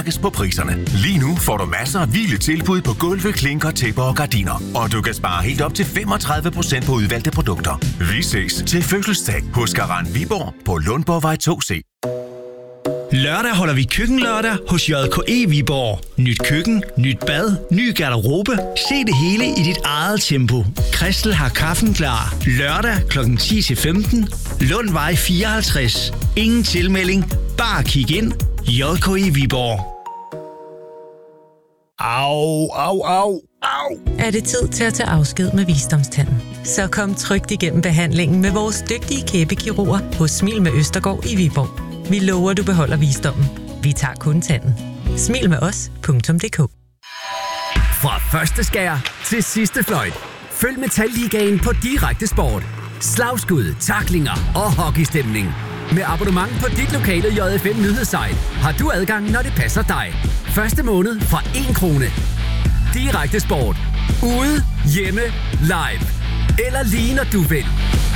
mærkes på priserne. Lige nu får du masser af vilde tilbud på gulve, klinker, tæpper og gardiner. Og du kan spare helt op til 35% på udvalgte produkter. Vi ses til fødselsdag hos Garant Viborg på Lundborgvej 2C. Lørdag holder vi køkkenlørdag hos JKE Viborg. Nyt køkken, nyt bad, ny garderobe. Se det hele i dit eget tempo. Christel har kaffen klar. Lørdag kl. 10-15. Lundvej 54. Ingen tilmelding. Bare kig ind. JKE Viborg. Au, au, au, au. Er det tid til at tage afsked med visdomstanden? Så kom trygt igennem behandlingen med vores dygtige kæbekirurger hos Smil med Østergaard i Viborg. Vi lover, du beholder visdommen. Vi tager kun tanden. Smil med os.dk. Fra første skær til sidste fløjt. Følg Metalligaen på Direkte Sport. Slagskud, tacklinger og hockeystemning. Med abonnement på dit lokale JFM nyhedssite har du adgang, når det passer dig. Første måned fra 1 krone. Direkte Sport. Ude, hjemme, live. Eller lige når du vil.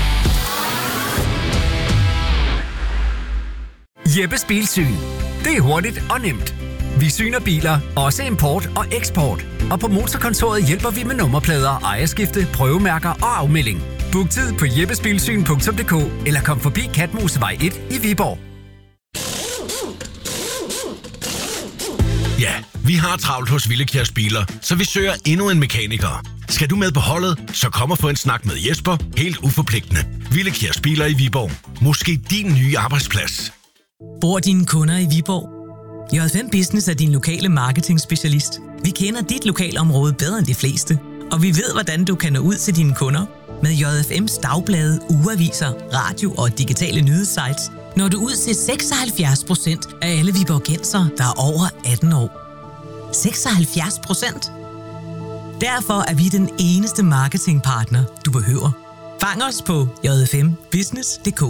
Jeppes Bilsyn. Det er hurtigt og nemt. Vi syner biler, også import og eksport. Og på Motorkontoret hjælper vi med nummerplader, ejerskifte, prøvemærker og afmelding. Book tid på jeppesbilsyn.dk eller kom forbi Katmosevej 1 i Viborg. Ja, vi har travlt hos Villekjærs Biler, så vi søger endnu en mekaniker. Skal du med på holdet, så kom og få en snak med Jesper, helt uforpligtende. Villekjærs Biler i Viborg. Måske din nye arbejdsplads. Bor dine kunder i Viborg? JFM Business er din lokale marketingspecialist. Vi kender dit lokalområde bedre end de fleste, og vi ved, hvordan du kan nå ud til dine kunder. Med JFM's dagblade, ugeaviser, radio og digitale nyhedssites når du ud til 76% af alle viborgensere, der er over 18 år. 76%? Derfor er vi den eneste marketingpartner, du behøver. Fang os på jfmbusiness.dk.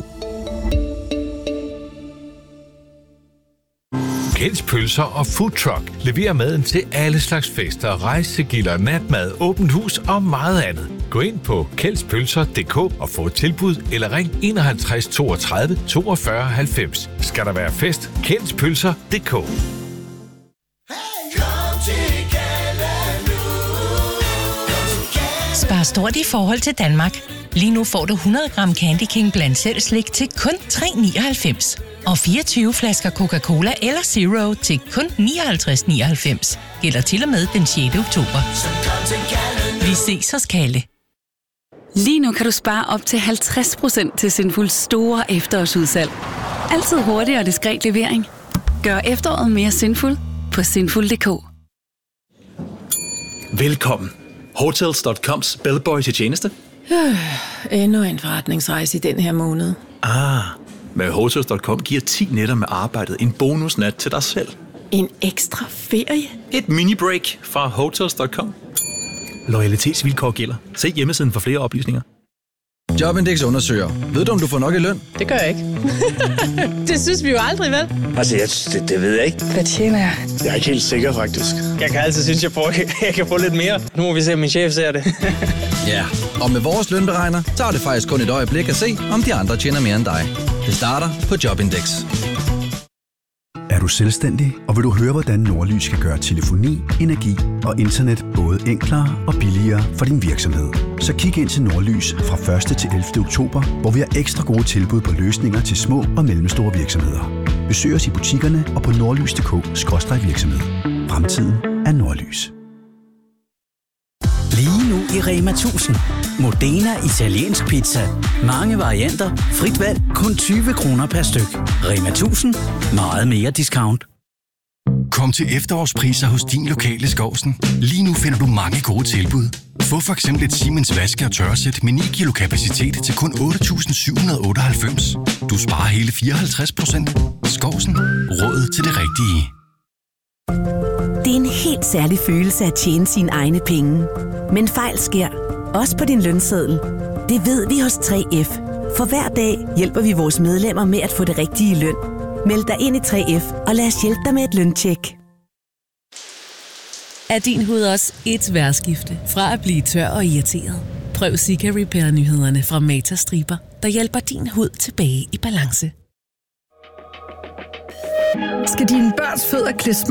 Kjelds Pølser og Food Truck leverer maden til alle slags fester, rejsegilder, natmad, åbent hus og meget andet. Gå ind på kjeldspølser.dk og få et tilbud eller ring 51 32 42 90. Skal der være fest? Kjeldspølser.dk. Spar stort i forhold til Danmark. Lige nu får du 100 gram Candy King blandt selv slik til kun 3,99. Og 24 flasker Coca-Cola eller Zero til kun 59,99. Gælder til og med den 6. oktober. Vi ses hos Kalle. Lige nu kan du spare op til 50% til Sinful store efterårsudsalg. Altid hurtig og diskret levering. Gør efteråret mere sinful på sinful.dk. Velkommen. Hotels.coms bellboy til tjeneste. Endnu en forretningsrejse i den her måned. Med Hotels.com giver 10 nætter med arbejdet en bonusnat til dig selv. En ekstra ferie? Et mini-break fra Hotels.com. Loyalitetsvilkår gælder. Se hjemmesiden for flere oplysninger. Jobindex undersøger. Ved du, om du får nok i løn? Det gør jeg ikke. Det synes vi jo aldrig, vel? Altså, det ved jeg ikke. Hvad tjener jeg? Jeg er ikke helt sikker, faktisk. Jeg kan altid synes, jeg kan få lidt mere. Nu må vi se, om min chef ser det. Ja, og med vores lønberegner, så er det faktisk kun et øjeblik at se, om de andre tjener mere end dig. Det starter på Jobindex. Er du selvstændig, og vil du høre, hvordan Nordlys skal gøre telefoni, energi og internet både enklere og billigere for din virksomhed? Så kig ind til Nordlys fra 1. til 11. oktober, hvor vi har ekstra gode tilbud på løsninger til små og mellemstore virksomheder. Besøg os i butikkerne og på nordlys.dk/virksomhed. Fremtiden er Nordlys. Lige nu i Rema 1000. Modena italiensk pizza. Mange varianter. Frit valg. Kun 20 kroner per styk. Rema 1000. Meget mere discount. Kom til efterårspriser hos din lokale Skovsen. Lige nu finder du mange gode tilbud. Få for eksempel et Siemens vaske- og tørresæt med 9 kilo kapacitet til kun 8.798. Du sparer hele 54%. Skovsen. Råd til det rigtige. Det er en helt særlig følelse at tjene sine egne penge. Men fejl sker. Også på din lønseddel. Det ved vi hos 3F. For hver dag hjælper vi vores medlemmer med at få det rigtige løn. Meld dig ind i 3F, og lad os hjælpe dig med et løntjek. Er din hud også et vejrskifte fra at blive tør og irriteret? Prøv Sika Repair-nyhederne fra Matas Striber, der hjælper din hud tilbage i balance. Skal dine børns fødder klædes